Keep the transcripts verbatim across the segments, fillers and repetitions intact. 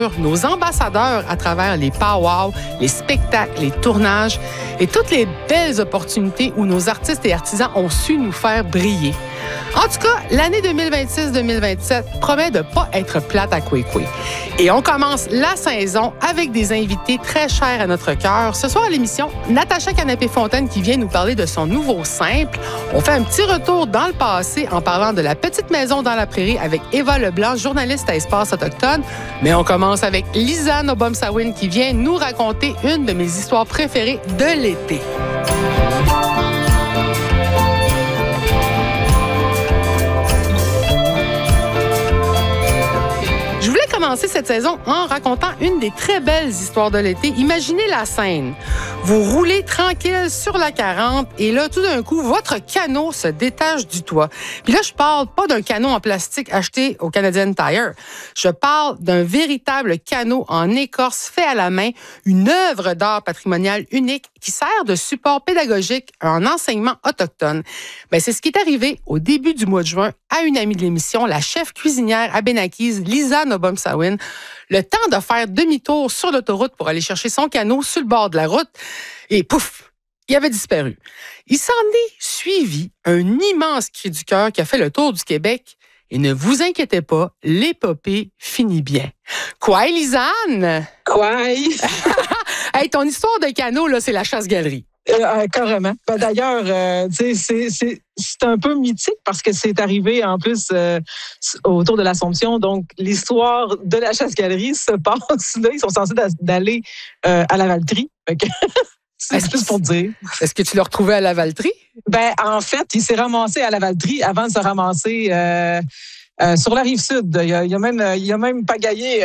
nos ambassadeurs à travers les pow-wow, les spectacles, les tournages et toutes les belles opportunités où nos artistes et artisans ont su nous faire briller. En tout cas, l'année deux mille vingt-six deux mille vingt-sept promet de ne pas être plate à Kwekwe. Et on commence la saison avec des invités très chers à notre cœur. Ce soir à l'émission, Natacha Canapé-Fontaine qui vient nous parler de son nouveau simple. On fait un petit retour dans le passé en parlant de la petite maison dans la prairie avec Eva Leblanc, journaliste à Espace Autochtone. Mais on commence avec Lisanne Obomsawin qui vient nous raconter une de mes histoires préférées de l'été. Je voulais commencer cette saison en racontant une des très belles histoires de l'été. Imaginez la scène. Vous roulez tranquille sur la quarante et là, tout d'un coup, votre canot se détache du toit. Puis là, je parle pas d'un canot en plastique acheté au Canadian Tire. Je parle d'un véritable canot en écorce fait à la main, une œuvre d'art patrimonial unique qui sert de support pédagogique à un enseignement autochtone. Bien, c'est ce qui est arrivé au début du mois de juin à une amie de l'émission, la chef cuisinière abénakise Lisanne Obomsawin, le temps de faire demi-tour sur l'autoroute pour aller chercher son canot sur le bord de la route et pouf, il avait disparu. Il s'en est suivi un immense cri du cœur qui a fait le tour du Québec. Et ne vous inquiétez pas, l'épopée finit bien. Quoi, Lisanne? Quoi? Hey, ton histoire de canot, là, c'est la chasse-galerie. Euh, carrément. Ben, d'ailleurs, euh, c'est, c'est, c'est un peu mythique parce que c'est arrivé en plus euh, autour de l'Assomption. Donc, l'histoire de la chasse-galerie se passe là. Ils sont censés d'aller euh, à la Valtrie. C'est est-ce plus pour dire. Est-ce que tu l'as retrouvé à la Valtrie? Ben, en fait, il s'est ramassé à la Valtrie avant de se ramasser euh, euh, sur la rive sud. Il a, il a même, il a même pagaillé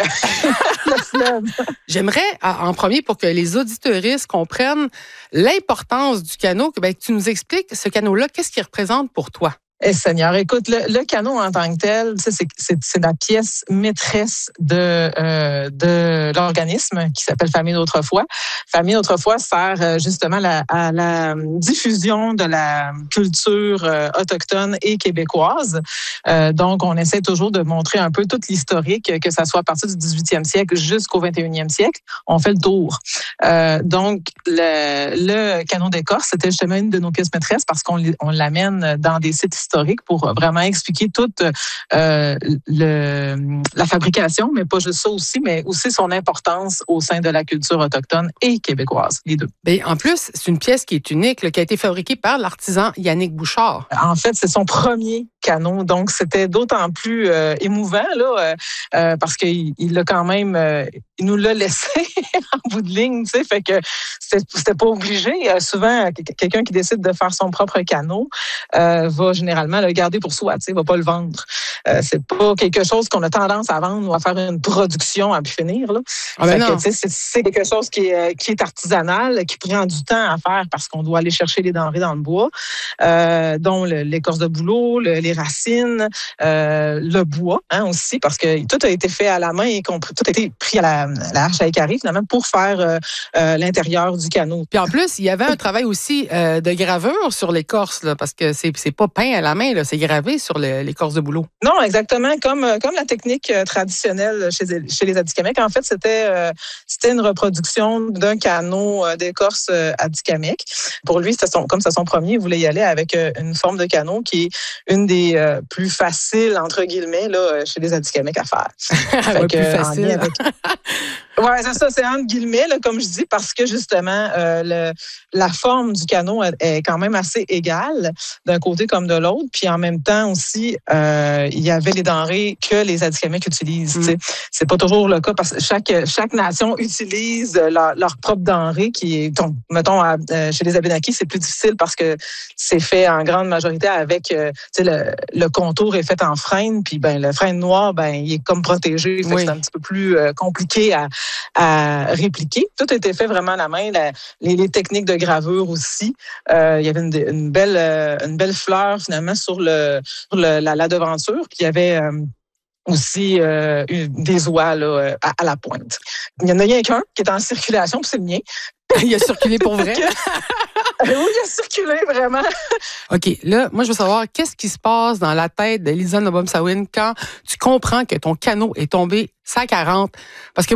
le fleuve. J'aimerais, en premier, pour que les auditeuristes comprennent l'importance du canot, que, ben, que tu nous expliques ce canot-là, qu'est-ce qu'il représente pour toi? Eh Seigneur, écoute, le, le canot en tant que tel, c'est, c'est, c'est la pièce maîtresse de, euh, de l'organisme qui s'appelle Famille d'Autrefois. Famille d'Autrefois sert justement la, à la diffusion de la culture euh, autochtone et québécoise. Euh, donc, on essaie toujours de montrer un peu toute l'historique, que ça soit à partir du dix-huitième siècle jusqu'au vingt et unième siècle. On fait le tour. Euh, donc, le, le canot d'écorce, c'était justement une de nos pièces maîtresses parce qu'on on l'amène dans des sites historique pour vraiment expliquer toute euh, le, la fabrication, mais pas juste ça aussi, mais aussi son importance au sein de la culture autochtone et québécoise, les deux. Bien, en plus, c'est une pièce qui est unique, là, qui a été fabriquée par l'artisan Yannick Bouchard. En fait, c'est son premier canot, donc c'était d'autant plus euh, émouvant là, euh, parce qu'il il l'a quand même, euh, il nous l'a laissé en bout de ligne, tu sais, fait que c'était, c'était pas obligé. Euh, souvent, quelqu'un qui décide de faire son propre canot euh, va généralement le garder pour soi, tu sais, va pas le vendre. Euh, c'est pas quelque chose qu'on a tendance à vendre ou à faire une production à pu finir là. Ah ben fait non. que, tu sais, c'est, c'est quelque chose qui est, qui est artisanal, qui prend du temps à faire parce qu'on doit aller chercher les denrées dans le bois, euh, dont le, l'écorce de bouleau, le, les racines, euh, le bois hein, aussi, parce que tout a été fait à la main, y compris, tout a été pris à la, la hache à écailler finalement pour faire euh, euh, l'intérieur du canot. Puis en plus, il y avait un travail aussi euh, de gravure sur l'écorce, là, parce que c'est, c'est pas peint à la main, là, c'est gravé sur le, l'écorce de bouleau. Non, exactement, comme, comme la technique traditionnelle chez, chez les Atikamekw. En fait, c'était, euh, c'était une reproduction d'un canot d'écorce Atikamekw. Pour lui, c'était son, comme c'est son premier, il voulait y aller avec une forme de canot qui est une des euh, plus faciles, entre guillemets, là, chez les Atikamekw à faire. Ouais, plus facile. Avec... Oui, c'est ça, c'est entre guillemets, là, comme je dis, parce que justement, euh, le, la forme du canot est quand même assez égale d'un côté comme de l'autre. Puis en même temps aussi, euh, il y avait les denrées que les Atikamekw utilisent. Mm. C'est pas toujours le cas parce que chaque, chaque nation utilise leur, leur propre denrée qui est, donc, mettons, à, euh, chez les Abénakis, c'est plus difficile parce que c'est fait en grande majorité avec, euh, tu sais, le, le contour est fait en frêne, puis ben le frêne noir, ben il est comme protégé, fait oui. que c'est un petit peu plus euh, compliqué à, à répliquer. Tout a été fait vraiment à la main, la, les, les techniques de gravure aussi. Euh, il y avait une, une belle, euh, une belle fleur finalement sur le, sur le la, la devanture, puis il y avait euh, aussi euh, des oies là, à, à la pointe. Il y en a rien qu'un qui est en circulation, puis c'est le mien. Il a circulé pour vrai. Oui, il a circulé, vraiment. OK, là, moi, je veux savoir, qu'est-ce qui se passe dans la tête de Lisa Nobom-Sawin quand tu comprends que ton canot est tombé cent quarante? Parce que